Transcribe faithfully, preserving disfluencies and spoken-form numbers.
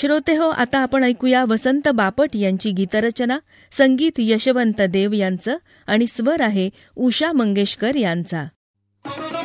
श्रोते हो, आता आपण ऐकूया वसंत बापट यांची गीतरचना. संगीत यशवंत देव यांचं आणि स्वर आहे उषा मंगेशकर यांचा.